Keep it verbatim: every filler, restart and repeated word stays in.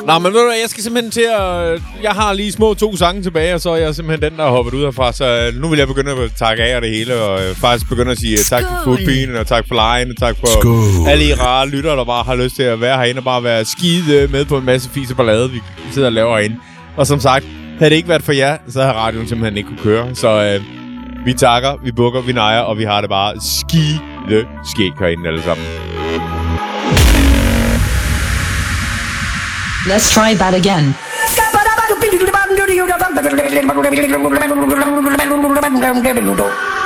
Nå, men ved du hvad, jeg skal simpelthen til at... Jeg har lige små to sange tilbage, og så er jeg simpelthen den, der har hoppet ud herfra. Så nu vil jeg begynde at takke af og det hele, og faktisk begynde at sige tak for foodbean, og tak for lejen, og tak for Skål. Alle I rare lyttere, der bare har lyst til at være herinde og bare være skide med på en masse fis og ballade, vi sidder og laver herinde. Og som sagt, havde det ikke været for jer, så havde radioen simpelthen ikke kunne køre. Så øh, vi takker, vi bukker, vi nejer, og vi har det bare skide skæg herinde alle sammen. Let's try that again.